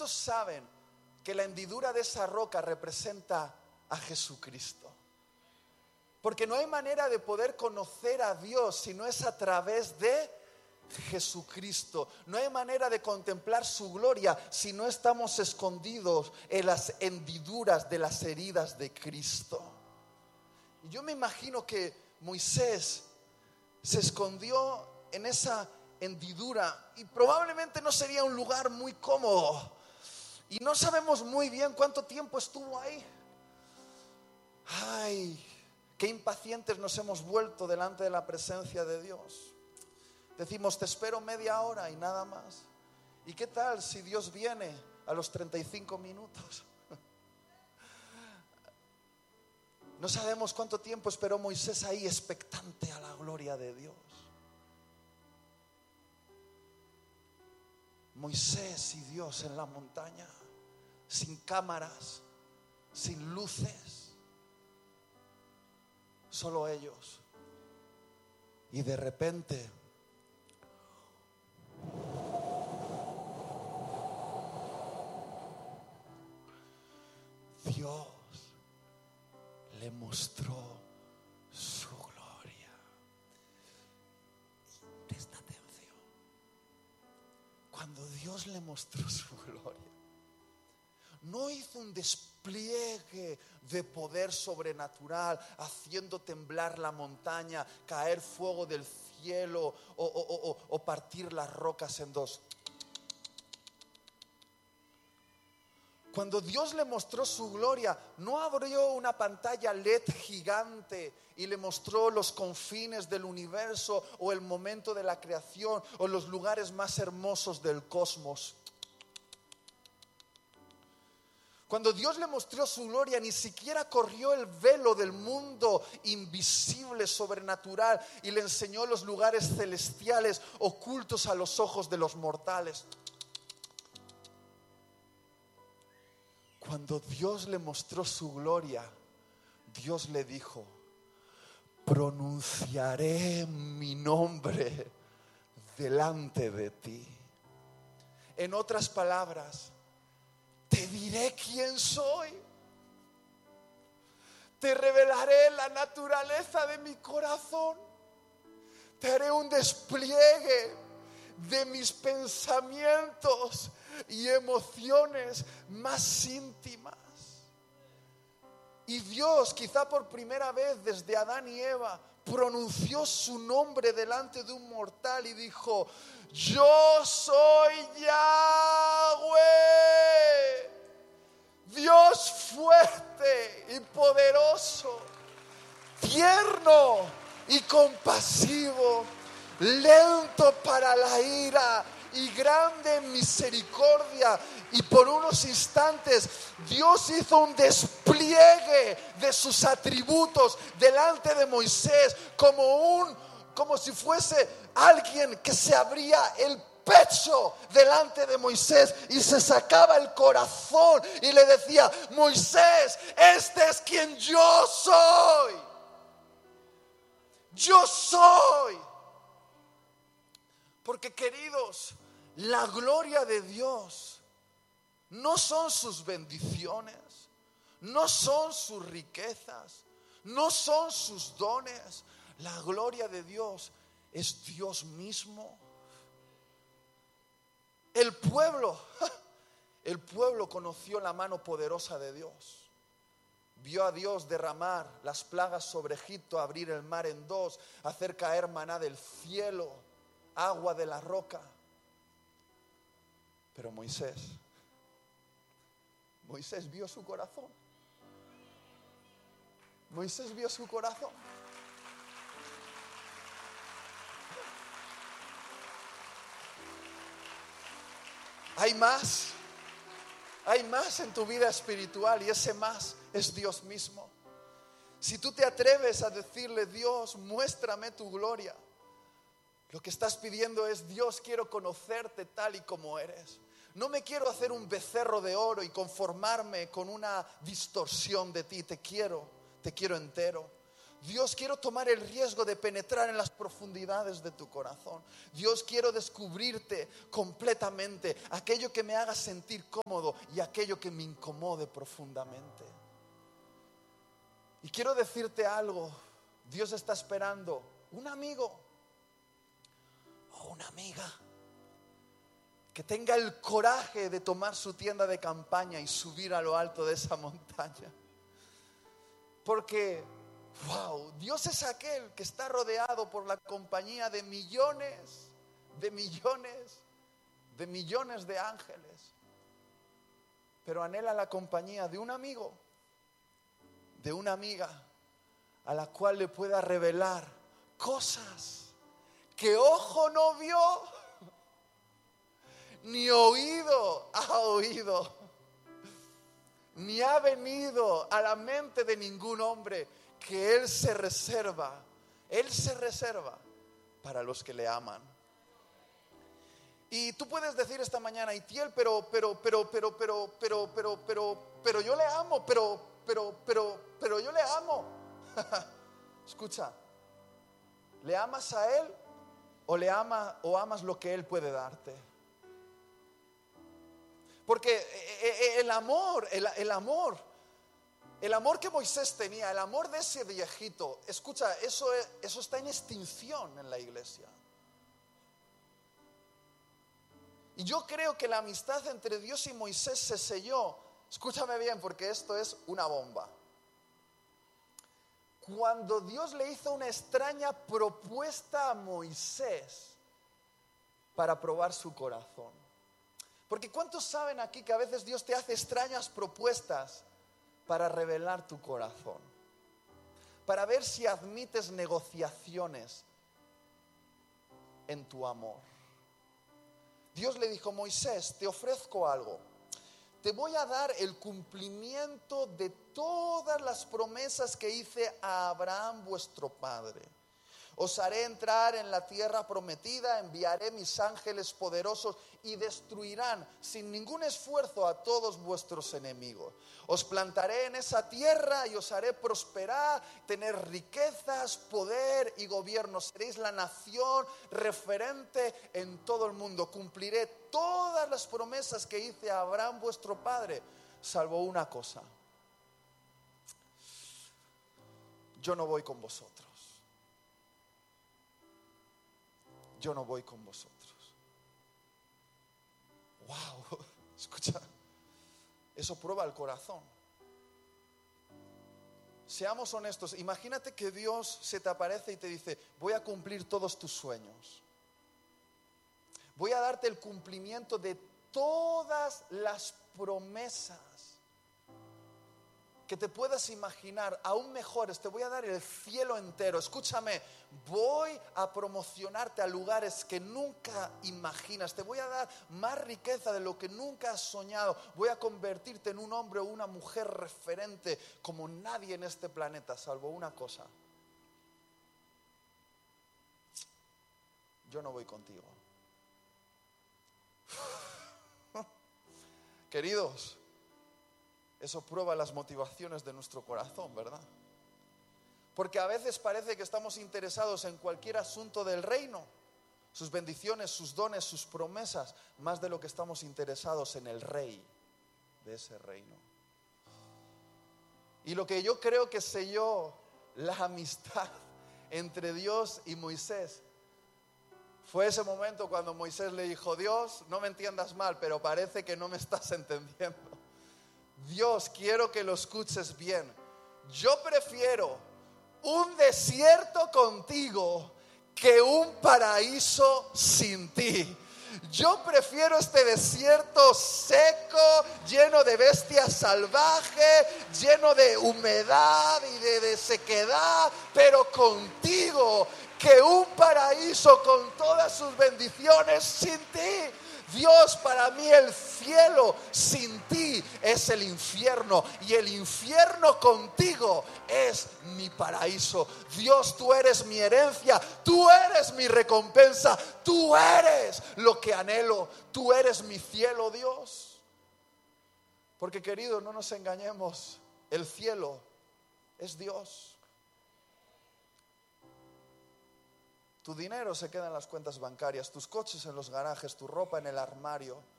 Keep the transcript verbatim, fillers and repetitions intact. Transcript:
¿cuántos saben que la hendidura de esa roca representa a Jesucristo? Porque no hay manera de poder conocer a Dios si no es a través de Jesucristo. No hay manera de contemplar su gloria si no estamos escondidos en las hendiduras de las heridas de Cristo. Y yo me imagino que Moisés se escondió en esa hendidura y probablemente no sería un lugar muy cómodo. Y no sabemos muy bien cuánto tiempo estuvo ahí. Ay, qué impacientes nos hemos vuelto delante de la presencia de Dios. Decimos, te espero media hora y nada más. ¿Y qué tal si Dios viene a los treinta y cinco minutos? No sabemos cuánto tiempo esperó Moisés ahí expectante a la gloria de Dios. Moisés y Dios en la montaña, sin cámaras, sin luces, solo ellos. Y de repente Dios le mostró su gloria. Y presta atención. Cuando Dios le mostró su gloria, no hizo un despliegue de poder sobrenatural, haciendo temblar la montaña, caer fuego del cielo o, o, o, o partir las rocas en dos. Cuando Dios le mostró su gloria, no abrió una pantalla L E D gigante y le mostró los confines del universo o el momento de la creación o los lugares más hermosos del cosmos. Cuando Dios le mostró su gloria, ni siquiera corrió el velo del mundo invisible, sobrenatural, y le enseñó los lugares celestiales ocultos a los ojos de los mortales. Cuando Dios le mostró su gloria, Dios le dijo, pronunciaré mi nombre delante de ti. En otras palabras, te diré quién soy. Te revelaré la naturaleza de mi corazón. Te haré un despliegue de mis pensamientos y emociones más íntimas. Y Dios, quizá por primera vez desde Adán y Eva, pronunció su nombre delante de un mortal y dijo, yo soy Yahweh, Dios fuerte y poderoso, tierno y compasivo, lento para la ira y grande en misericordia. Y por unos instantes Dios hizo un despliegue de sus atributos delante de Moisés, como un, como si fuese alguien que se abría el pecho delante de Moisés y se sacaba el corazón y le decía, Moisés, este es quien yo soy. Yo soy. Porque, queridos, la gloria de Dios no son sus bendiciones, no son sus riquezas, no son sus dones. La gloria de Dios es Dios mismo. El pueblo, el pueblo conoció la mano poderosa de Dios. Vio a Dios derramar las plagas sobre Egipto, abrir el mar en dos, hacer caer maná del cielo, agua de la roca. Pero Moisés, Moisés vio su corazón. Moisés vio su corazón. Hay más, hay más en tu vida espiritual y ese más es Dios mismo. Si tú te atreves a decirle, Dios, muéstrame tu gloria, lo que estás pidiendo es, Dios, quiero conocerte tal y como eres. No me quiero hacer un becerro de oro y conformarme con una distorsión de ti. Te quiero, te quiero entero. Dios, quiero tomar el riesgo de penetrar en las profundidades de tu corazón. Dios, quiero descubrirte completamente, aquello que me haga sentir cómodo y aquello que me incomode profundamente. Y quiero decirte algo, Dios está esperando un amigo o una amiga que tenga el coraje de tomar su tienda de campaña y subir a lo alto de esa montaña. Porque, wow, Dios es aquel que está rodeado por la compañía de millones, de millones, de millones de ángeles. Pero anhela la compañía de un amigo, de una amiga, a la cual le pueda revelar cosas que ojo no vio, ni oído ha oído, ni ha venido a la mente de ningún hombre, que Él se reserva, Él se reserva para los que le aman. Y tú puedes decir esta mañana, Itiel, pero, pero, pero, pero, pero, pero, pero, pero, pero yo le amo, pero, pero, pero, pero yo le amo. Escucha, ¿le amas a Él o le ama o amas lo que Él puede darte? Porque el amor, el, el amor, el amor que Moisés tenía, el amor de ese viejito, escucha, eso, es, eso está en extinción en la iglesia. Y yo creo que la amistad entre Dios y Moisés se selló. Escúchame bien, porque esto es una bomba. Cuando Dios le hizo una extraña propuesta a Moisés para probar su corazón. Porque ¿cuántos saben aquí que a veces Dios te hace extrañas propuestas para revelar tu corazón? Para ver si admites negociaciones en tu amor. Dios le dijo: Moisés, te ofrezco algo. Te voy a dar el cumplimiento de todas las promesas que hice a Abraham vuestro padre. Os haré entrar en la tierra prometida, enviaré mis ángeles poderosos y destruirán sin ningún esfuerzo a todos vuestros enemigos. Os plantaré en esa tierra y os haré prosperar, tener riquezas, poder y gobierno. Seréis la nación referente en todo el mundo. Cumpliré todas las promesas que hice a Abraham vuestro padre, salvo una cosa: yo no voy con vosotros. Yo no voy con vosotros. Wow, escucha, eso prueba el corazón. Seamos honestos, imagínate que Dios se te aparece y te dice: voy a cumplir todos tus sueños. Voy a darte el cumplimiento de todas las promesas que te puedas imaginar, aún mejores. Te voy a dar el cielo entero. Escúchame, voy a promocionarte a lugares que nunca imaginas. Te voy a dar más riqueza de lo que nunca has soñado. Voy a convertirte en un hombre o una mujer referente como nadie en este planeta, salvo una cosa: yo no voy contigo. Queridos, eso prueba las motivaciones de nuestro corazón, ¿verdad? Porque a veces parece que estamos interesados en cualquier asunto del reino, sus bendiciones, sus dones, sus promesas, más de lo que estamos interesados en el rey de ese reino. Y lo que yo creo que selló la amistad entre Dios y Moisés fue ese momento cuando Moisés le dijo: Dios, no me entiendas mal, pero parece que no me estás entendiendo. Dios, quiero que lo escuches bien. Yo prefiero un desierto contigo que un paraíso sin ti. Yo prefiero este desierto seco, lleno de bestias salvajes, lleno de humedad y de, de sequedad, pero contigo, que un paraíso con todas sus bendiciones sin ti. Dios, para mí el cielo sin ti es el infierno, y el infierno contigo es mi paraíso. Dios, tú eres mi herencia, tú eres mi recompensa, tú eres lo que anhelo, tú eres mi cielo, Dios. Porque, queridos, no nos engañemos, el cielo es Dios. Tu dinero se queda en las cuentas bancarias, tus coches en los garajes, tu ropa en el armario.